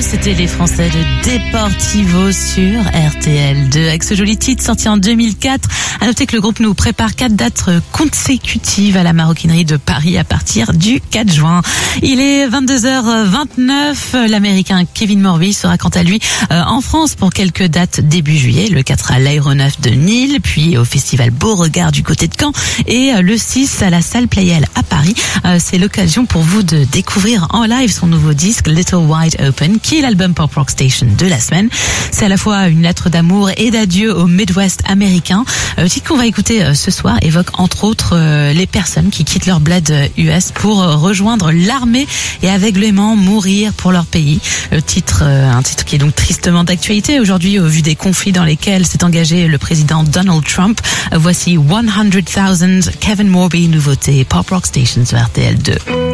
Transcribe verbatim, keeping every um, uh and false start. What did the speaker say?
c'était les Français de Deportivo sur R T L deux. Avec ce joli titre sorti en deux mille quatre, à noter que le groupe nous prépare quatre dates consécutives à la Maroquinerie de Paris à partir du quatre juin. Il est vingt-deux heures vingt-neuf. L'Américain Kevin Morby sera quant à lui euh, en France pour quelques dates début juillet. Le quatre à l'Aéronef de Nîmes, puis au Festival Beauregard du côté de Caen et euh, le six à la Salle Playel à Paris. Euh, c'est l'occasion pour vous de découvrir en live son nouveau disque Little Wide Open, qui est l'album Pop Rock Station de la semaine. C'est à la fois une lettre d'amour et d'adieu au Midwest américain. Le titre qu'on va écouter euh, ce soir évoque entre autres euh, les personnes qui quittent leur bled euh, U S pour euh, rejoindre l'armée et aveuglément mourir pour leur pays. Le titre, euh, un titre qui est donc tristement d'actualité aujourd'hui au vu des conflits dans lesquels s'est engagé le président Donald Trump. Euh, voici one hundred thousand, Kevin Morby, nouveauté Pop Rock Station sur R T L deux.